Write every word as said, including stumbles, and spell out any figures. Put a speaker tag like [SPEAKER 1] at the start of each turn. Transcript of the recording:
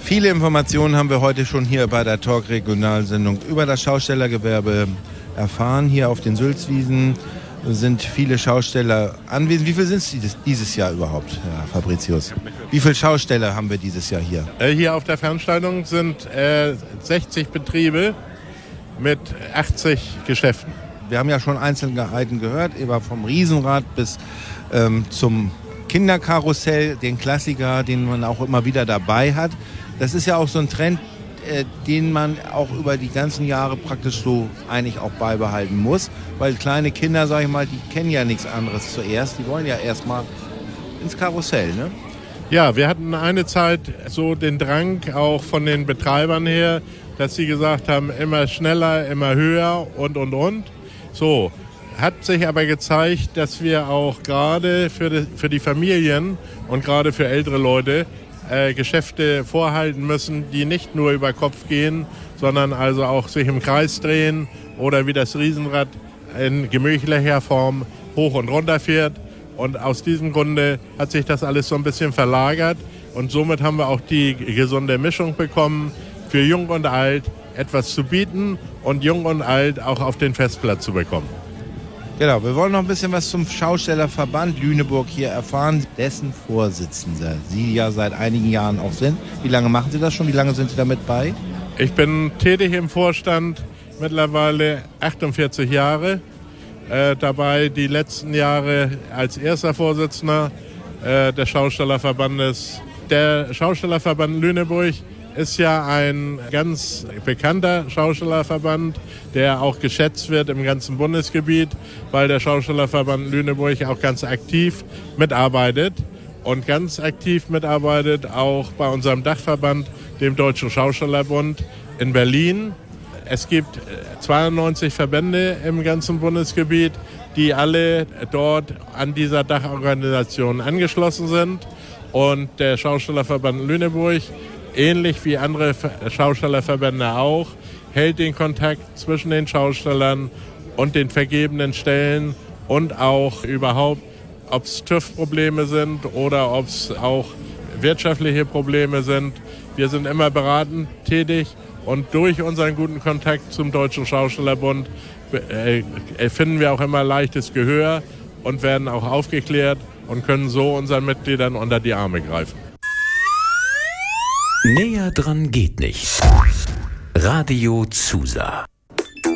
[SPEAKER 1] Viele Informationen haben wir heute schon hier bei der Talk-Regionalsendung über das Schaustellergewerbe erfahren. Hier auf den Sülzwiesen sind viele Schausteller anwesend. Wie viele sind es dieses Jahr überhaupt, Herr Fabricius? Wie viele Schausteller haben wir dieses Jahr hier?
[SPEAKER 2] Hier auf der Veranstaltung sind äh, sechzig Betriebe mit achtzig Geschäften.
[SPEAKER 1] Wir haben ja schon Einzelheiten gehört, eben vom Riesenrad bis ähm, zum Kinderkarussell, den Klassiker, den man auch immer wieder dabei hat. Das ist ja auch so ein Trend, äh, den man auch über die ganzen Jahre praktisch so eigentlich auch beibehalten muss. Weil kleine Kinder, sag ich mal, die kennen ja nichts anderes zuerst. Die wollen ja erstmal ins Karussell, ne?
[SPEAKER 2] Ja, wir hatten eine Zeit so den Drang auch von den Betreibern her, dass sie gesagt haben, immer schneller, immer höher und, und, und. So, hat sich aber gezeigt, dass wir auch gerade für die, für die Familien und gerade für ältere Leute äh, Geschäfte vorhalten müssen, die nicht nur über Kopf gehen, sondern also auch sich im Kreis drehen oder wie das Riesenrad in gemächlicher Form hoch und runter fährt. Und aus diesem Grunde hat sich das alles so ein bisschen verlagert und somit haben wir auch die gesunde Mischung bekommen, für Jung und Alt etwas zu bieten und Jung und Alt auch auf den Festplatz zu bekommen.
[SPEAKER 1] Genau, wir wollen noch ein bisschen was zum Schaustellerverband Lüneburg hier erfahren, dessen Vorsitzender Sie ja seit einigen Jahren auch sind. Wie lange machen Sie das schon? Wie lange sind Sie damit bei?
[SPEAKER 2] Ich bin tätig im Vorstand, mittlerweile achtundvierzig Jahre. Äh, dabei die letzten Jahre als erster Vorsitzender äh, des Schaustellerverbandes. Der Schaustellerverband Lüneburg ist ja ein ganz bekannter Schaustellerverband, der auch geschätzt wird im ganzen Bundesgebiet, weil der Schaustellerverband Lüneburg auch ganz aktiv mitarbeitet und ganz aktiv mitarbeitet auch bei unserem Dachverband, dem Deutschen Schaustellerbund in Berlin. Es gibt zweiundneunzig Verbände im ganzen Bundesgebiet, die alle dort an dieser Dachorganisation angeschlossen sind. Und der Schaustellerverband Lüneburg, ähnlich wie andere Schaustellerverbände auch, hält den Kontakt zwischen den Schaustellern und den vergebenen Stellen und auch überhaupt, ob es TÜV-Probleme sind oder ob es auch wirtschaftliche Probleme sind. Wir sind immer beratend tätig und durch unseren guten Kontakt zum Deutschen Schaustellerbund äh, finden wir auch immer leichtes Gehör und werden auch aufgeklärt und können so unseren Mitgliedern unter die Arme greifen.
[SPEAKER 3] Näher dran geht nicht. Radio Zusa.